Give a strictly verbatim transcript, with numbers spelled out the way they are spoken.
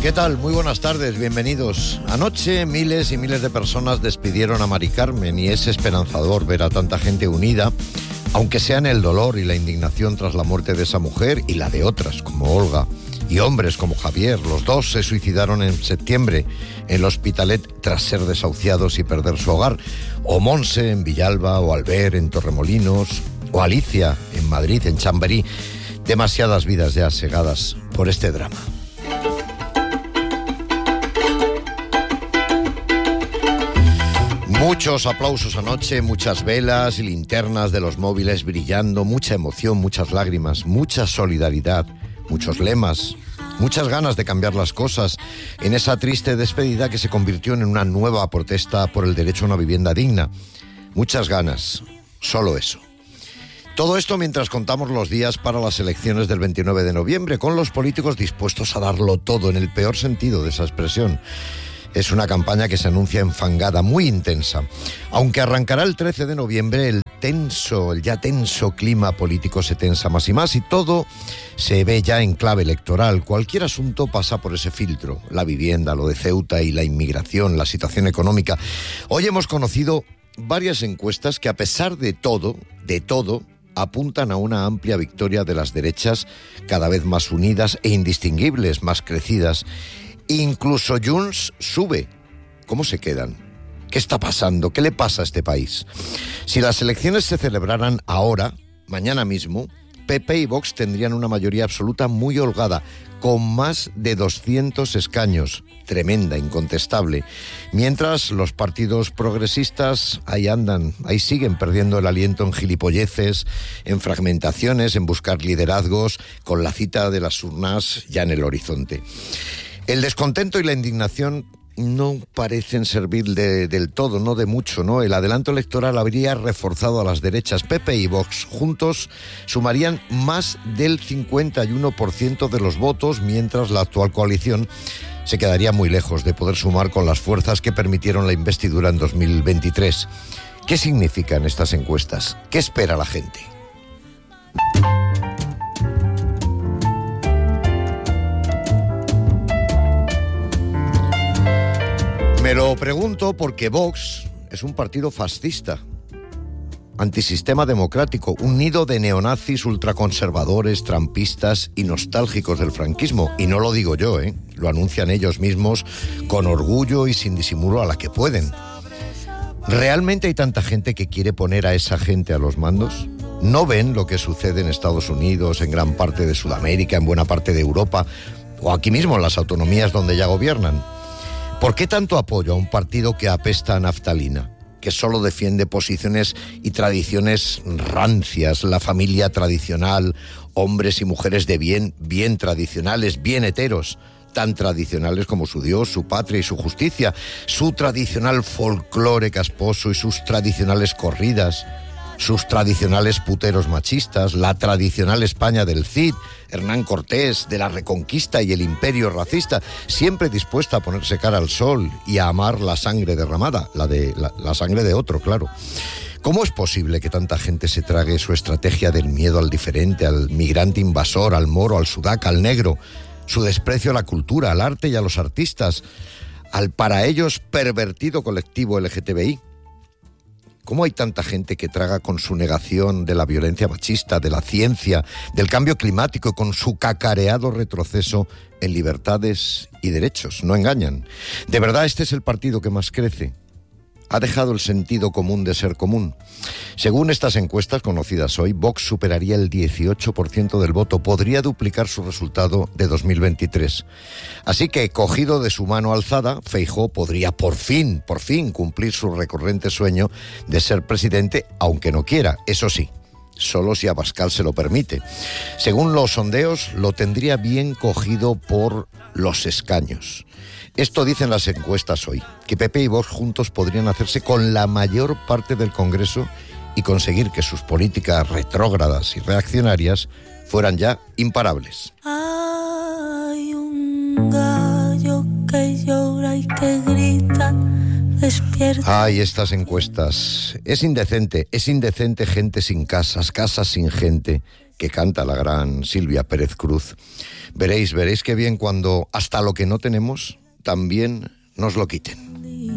¿Qué tal? Muy buenas tardes, bienvenidos. Anoche miles y miles de personas despidieron a Mari Carmen y es esperanzador ver a tanta gente unida, aunque sea en el dolor y la indignación tras la muerte de esa mujer y la de otras, como Olga, y hombres como Javier. Los dos se suicidaron en septiembre en el Hospitalet tras ser desahuciados y perder su hogar, o Monse en Villalba, o Albert en Torremolinos, o Alicia en Madrid, en Chamberí. Demasiadas vidas ya segadas por este drama. Muchos aplausos anoche, muchas velas y linternas de los móviles brillando, mucha emoción, muchas lágrimas, mucha solidaridad, muchos lemas, muchas ganas de cambiar las cosas en esa triste despedida que se convirtió en una nueva protesta por el derecho a una vivienda digna. Muchas ganas, solo eso. Todo esto mientras contamos los días para las elecciones del veintinueve de noviembre, con los políticos dispuestos a darlo todo en el peor sentido de esa expresión. Es una campaña que se anuncia enfangada, muy intensa. Aunque arrancará el trece de noviembre, el tenso, el ya tenso clima político se tensa más y más y todo se ve ya en clave electoral. Cualquier asunto pasa por ese filtro. La vivienda, lo de Ceuta y la inmigración, la situación económica. Hoy hemos conocido varias encuestas que, a pesar de todo, de todo, apuntan a una amplia victoria de las derechas, cada vez más unidas e indistinguibles, más crecidas. Incluso Junts sube. ¿Cómo se quedan? ¿Qué está pasando? ¿Qué le pasa a este país? Si las elecciones se celebraran ahora, mañana mismo, P P y Vox tendrían una mayoría absoluta muy holgada, con más de doscientos escaños. Tremenda, incontestable. Mientras los partidos progresistas ahí andan, ahí siguen perdiendo el aliento en gilipolleces, en fragmentaciones, en buscar liderazgos, con la cita de las urnas ya en el horizonte. El descontento y la indignación no parecen servir de, del todo, no de mucho, ¿no? El adelanto electoral habría reforzado a las derechas. P P y Vox juntos sumarían más del cincuenta y uno por ciento de los votos, mientras la actual coalición se quedaría muy lejos de poder sumar con las fuerzas que permitieron la investidura en dos mil veintitrés. ¿Qué significan estas encuestas? ¿Qué espera la gente? Me lo pregunto porque Vox es un partido fascista, antisistema democrático, un nido de neonazis ultraconservadores, trampistas y nostálgicos del franquismo. Y no lo digo yo, ¿eh? Lo anuncian ellos mismos con orgullo y sin disimulo a la que pueden. ¿Realmente hay tanta gente que quiere poner a esa gente a los mandos? ¿No ven lo que sucede en Estados Unidos, en gran parte de Sudamérica, en buena parte de Europa, o aquí mismo en las autonomías donde ya gobiernan? ¿Por qué tanto apoyo a un partido que apesta a naftalina, que solo defiende posiciones y tradiciones rancias, la familia tradicional, hombres y mujeres de bien, bien tradicionales, bien heteros, tan tradicionales como su Dios, su patria y su justicia, su tradicional folclore casposo y sus tradicionales corridas, sus tradicionales puteros machistas, la tradicional España del Cid, Hernán Cortés, de la Reconquista y el imperio racista, siempre dispuesta a ponerse cara al sol y a amar la sangre derramada, la de la, la sangre de otro, claro. ¿Cómo es posible que tanta gente se trague su estrategia del miedo al diferente, al migrante invasor, al moro, al sudaca, al negro, su desprecio a la cultura, al arte y a los artistas, al para ellos pervertido colectivo L G T B I? ¿Cómo hay tanta gente que traga con su negación de la violencia machista, de la ciencia, del cambio climático y con su cacareado retroceso en libertades y derechos? No engañan. ¿De verdad este es el partido que más crece? ¿Ha dejado el sentido común de ser común? Según estas encuestas conocidas hoy, Vox superaría el dieciocho por ciento del voto, podría duplicar su resultado de dos mil veintitrés. Así que, cogido de su mano alzada, Feijóo podría por fin, por fin cumplir su recurrente sueño de ser presidente, aunque no quiera, eso sí, solo si Abascal se lo permite. Según los sondeos, lo tendría bien cogido por los escaños. Esto dicen las encuestas hoy, que P P y Vox juntos podrían hacerse con la mayor parte del Congreso y conseguir que sus políticas retrógradas y reaccionarias fueran ya imparables. Hay un gallo que llora y que grita, despierta. Ay, estas encuestas. Es indecente, es indecente gente sin casas, casas sin gente, que canta la gran Silvia Pérez Cruz. Veréis, veréis qué bien cuando hasta lo que no tenemos también nos lo quiten.